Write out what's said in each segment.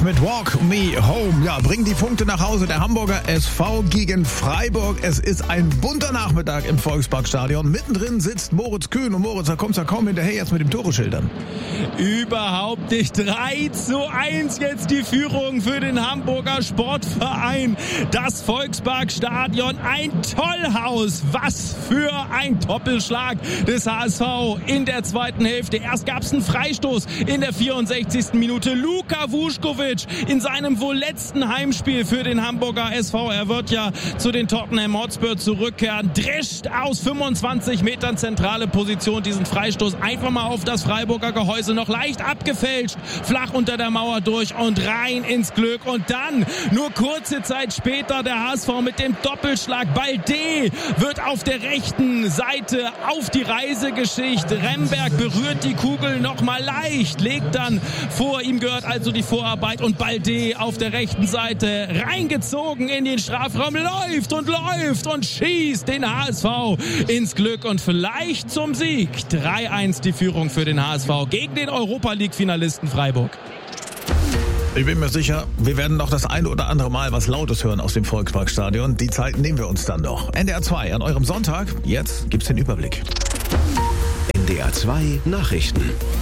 mit Walk Me Home. Ja, bringen die Punkte nach Hause. Der Hamburger SV gegen Freiburg. Es ist ein bunter Nachmittag im Volksparkstadion. Mittendrin sitzt Moritz Kühn. Und Moritz, da kommst du kaum hinterher jetzt mit dem Tore schildern. Überhaupt nicht. 3:1 jetzt die Führung für den Hamburger Sportverein. Das Volksparkstadion, ein Tollhaus. Was für ein Doppelschlag des HSV in der zweiten Hälfte. Erst gab es einen Freistoß in der 64. Minute. Luka Vuskovic in seinem wohl letzten Heimspiel für den Hamburger SV. Er wird ja zu den Tottenham Hotspur zurückkehren. Drescht aus 25 Metern zentrale Position diesen Freistoß einfach mal auf das Freiburger Gehäuse. Noch leicht abgefälscht. Flach unter der Mauer durch und rein ins Glück. Und dann, nur kurze Zeit später, der HSV mit dem Doppelschlag. Balde wird auf der rechten Seite auf die Reise geschickt. Remberg berührt die Kugel noch mal leicht, legt dann vor, ihm gehört also die Vorarbeit, und Balde auf der rechten Seite reingezogen in den Strafraum, läuft und schießt den HSV ins Glück und vielleicht zum Sieg. 3:1 die Führung für den HSV gegen den Europa-League-Finalisten Freiburg. Ich bin mir sicher, wir werden noch das eine oder andere Mal was Lautes hören aus dem Volksparkstadion. Die Zeit nehmen wir uns dann noch. NDR 2 an eurem Sonntag. Jetzt gibt's den Überblick. NDR 2 Nachrichten.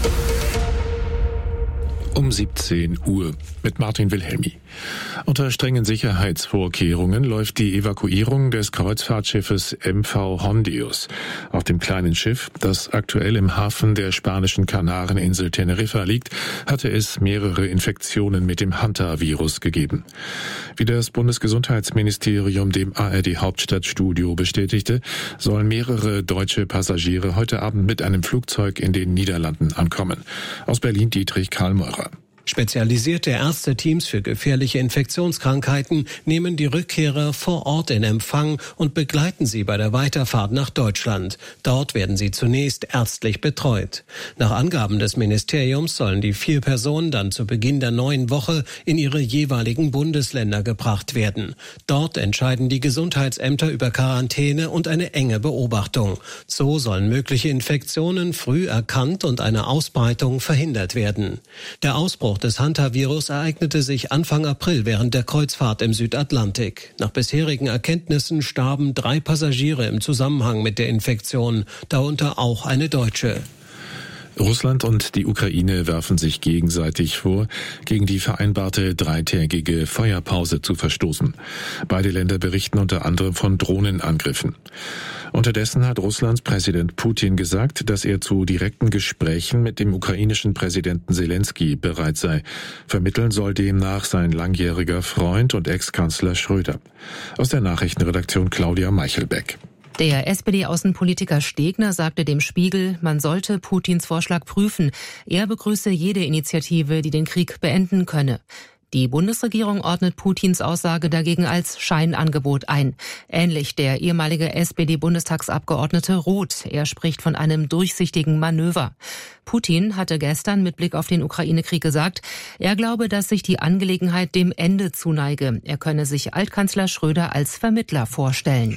Um 17 Uhr mit Martin Wilhelmi. Unter strengen Sicherheitsvorkehrungen läuft die Evakuierung des Kreuzfahrtschiffes MV Hondius. Auf dem kleinen Schiff, das aktuell im Hafen der spanischen Kanareninsel Teneriffa liegt, hatte es mehrere Infektionen mit dem Hantavirus gegeben. Wie das Bundesgesundheitsministerium dem ARD Hauptstadtstudio bestätigte, sollen mehrere deutsche Passagiere heute Abend mit einem Flugzeug in den Niederlanden ankommen. Aus Berlin Dietrich Karlmeurer. Spezialisierte Ärzteteams für gefährliche Infektionskrankheiten nehmen die Rückkehrer vor Ort in Empfang und begleiten sie bei der Weiterfahrt nach Deutschland. Dort werden sie zunächst ärztlich betreut. Nach Angaben des Ministeriums sollen die 4 Personen dann zu Beginn der neuen Woche in ihre jeweiligen Bundesländer gebracht werden. Dort entscheiden die Gesundheitsämter über Quarantäne und eine enge Beobachtung. So sollen mögliche Infektionen früh erkannt und eine Ausbreitung verhindert werden. Der Ausbruch des Hantavirus ereignete sich Anfang April während der Kreuzfahrt im Südatlantik. Nach bisherigen Erkenntnissen starben 3 Passagiere im Zusammenhang mit der Infektion, darunter auch eine Deutsche. Russland und die Ukraine werfen sich gegenseitig vor, gegen die vereinbarte 3-tägige Feuerpause zu verstoßen. Beide Länder berichten unter anderem von Drohnenangriffen. Unterdessen hat Russlands Präsident Putin gesagt, dass er zu direkten Gesprächen mit dem ukrainischen Präsidenten Selenskyj bereit sei. Vermitteln soll demnach sein langjähriger Freund und Ex-Kanzler Schröder. Aus der Nachrichtenredaktion Claudia Meichelbeck. Der SPD-Außenpolitiker Stegner sagte dem Spiegel, man sollte Putins Vorschlag prüfen. Er begrüße jede Initiative, die den Krieg beenden könne. Die Bundesregierung ordnet Putins Aussage dagegen als Scheinangebot ein. Ähnlich der ehemalige SPD-Bundestagsabgeordnete Roth. Er spricht von einem durchsichtigen Manöver. Putin hatte gestern mit Blick auf den Ukraine-Krieg gesagt, er glaube, dass sich die Angelegenheit dem Ende zuneige. Er könne sich Altkanzler Schröder als Vermittler vorstellen.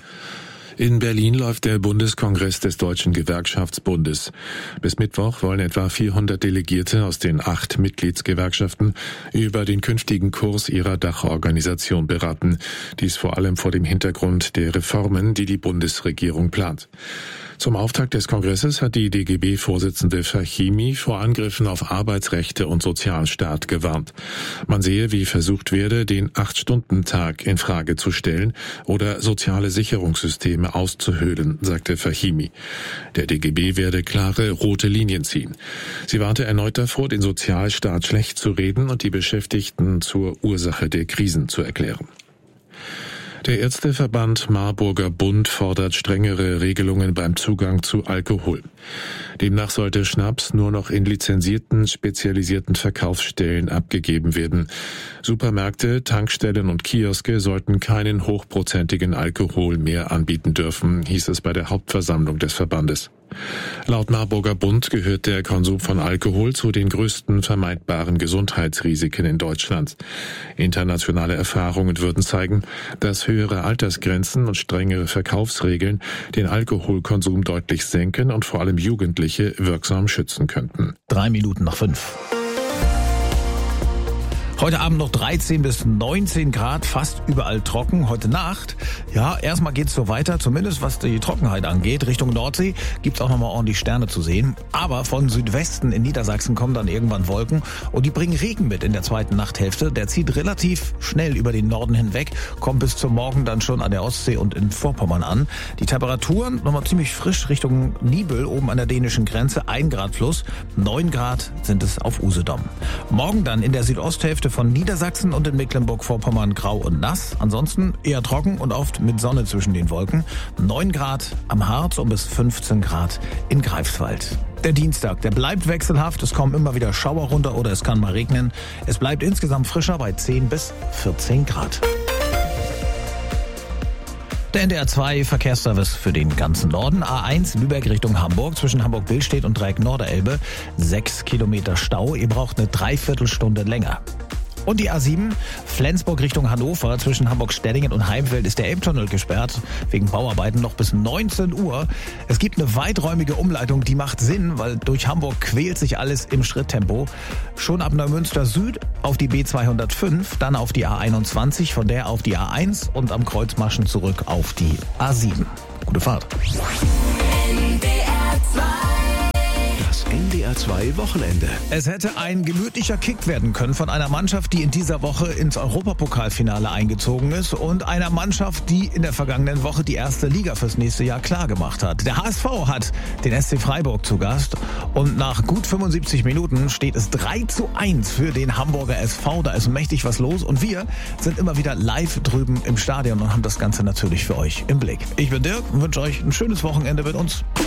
In Berlin läuft der Bundeskongress des Deutschen Gewerkschaftsbundes. Bis Mittwoch wollen etwa 400 Delegierte aus den 8 Mitgliedsgewerkschaften über den künftigen Kurs ihrer Dachorganisation beraten. Dies vor allem vor dem Hintergrund der Reformen, die die Bundesregierung plant. Zum Auftakt des Kongresses hat die DGB-Vorsitzende Fahimi vor Angriffen auf Arbeitsrechte und Sozialstaat gewarnt. Man sehe, wie versucht werde, den 8-Stunden-Tag in Frage zu stellen oder soziale Sicherungssysteme auszuhöhlen, sagte Fahimi. Der DGB werde klare rote Linien ziehen. Sie warnte erneut davor, den Sozialstaat schlecht zu reden und die Beschäftigten zur Ursache der Krisen zu erklären. Der Ärzteverband Marburger Bund fordert strengere Regelungen beim Zugang zu Alkohol. Demnach sollte Schnaps nur noch in lizenzierten, spezialisierten Verkaufsstellen abgegeben werden. Supermärkte, Tankstellen und Kioske sollten keinen hochprozentigen Alkohol mehr anbieten dürfen, hieß es bei der Hauptversammlung des Verbandes. Laut Marburger Bund gehört der Konsum von Alkohol zu den größten vermeidbaren Gesundheitsrisiken in Deutschland. Internationale Erfahrungen würden zeigen, dass höhere Altersgrenzen und strengere Verkaufsregeln den Alkoholkonsum deutlich senken und vor allem Jugendliche wirksam schützen könnten. 5:03. Heute Abend noch 13 bis 19 Grad, fast überall trocken. Heute Nacht, ja, erstmal geht's so weiter, zumindest was die Trockenheit angeht. Richtung Nordsee gibt's auch nochmal ordentlich Sterne zu sehen. Aber von Südwesten in Niedersachsen kommen dann irgendwann Wolken und die bringen Regen mit in der zweiten Nachthälfte. Der zieht relativ schnell über den Norden hinweg, kommt bis zum Morgen dann schon an der Ostsee und in Vorpommern an. Die Temperaturen nochmal ziemlich frisch Richtung Nibel, oben an der dänischen Grenze, 1 Grad plus, 9 Grad sind es auf Usedom. Morgen dann in der Südosthälfte von Niedersachsen und in Mecklenburg-Vorpommern grau und nass. Ansonsten eher trocken und oft mit Sonne zwischen den Wolken. 9 Grad am Harz und bis 15 Grad in Greifswald. Der Dienstag, der bleibt wechselhaft. Es kommen immer wieder Schauer runter oder es kann mal regnen. Es bleibt insgesamt frischer bei 10 bis 14 Grad. Der NDR 2 Verkehrsservice für den ganzen Norden. A1 Lübeck Richtung Hamburg zwischen Hamburg-Billstedt und Dreieck Norderelbe. 6 Kilometer Stau. Ihr braucht eine Dreiviertelstunde länger. Und die A7 Flensburg Richtung Hannover zwischen Hamburg-Stellingen und Heimfeld ist der Elbtunnel gesperrt. Wegen Bauarbeiten noch bis 19 Uhr. Es gibt eine weiträumige Umleitung, die macht Sinn, weil durch Hamburg quält sich alles im Schritttempo. Schon ab Neumünster Süd auf die B205, dann auf die A21, von der auf die A1 und am Kreuzmarschen zurück auf die A7. Gute Fahrt. NDR 2 Wochenende. Es hätte ein gemütlicher Kick werden können von einer Mannschaft, die in dieser Woche ins Europapokalfinale eingezogen ist und einer Mannschaft, die in der vergangenen Woche die erste Liga fürs nächste Jahr klargemacht hat. Der HSV hat den SC Freiburg zu Gast und nach gut 75 Minuten steht es 3:1 für den Hamburger SV. Da ist mächtig was los und wir sind immer wieder live drüben im Stadion und haben das Ganze natürlich für euch im Blick. Ich bin Dirk und wünsche euch ein schönes Wochenende mit uns.